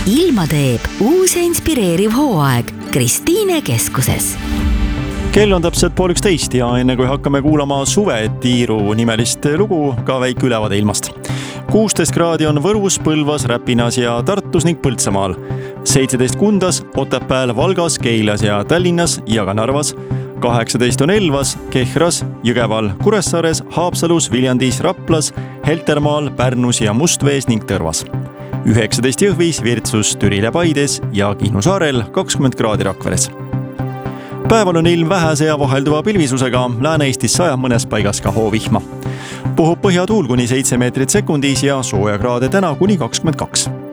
ilma teeb uus ja inspireeriv hooaeg Kristiine keskuses. Kell on täpselt 11 ja enne kui hakkame kuulama Suvetiiru nimelist lugu, ka väike ülevaade ilmast. 16 kraadi on Võrus, Põlvas, Räpinas ja Tartus ning Põltsamaal. 17 Kundas, Otepääl, Valgas, Keilas ja Tallinnas ja ka Narvas. 18 on Elvas, Kehras, Jõgeval, Kuressaares, Haapsalus, Viljandis, Raplas, Heltermaal, Pärnus ja Mustvees ning Tõrvas. 19 Jõhvis, Virtsus, Türil ja Paides ja Kihnu saarel 20 kraadi Rakveres. Päeval on ilm vähese ja vahelduva pilvisusega, Lääne-Eestis sajab mõnes paigas ka hoovihma. Puhub põhjatuul kuni 7 meetrit sekundis ja sooja kraade täna kuni 22.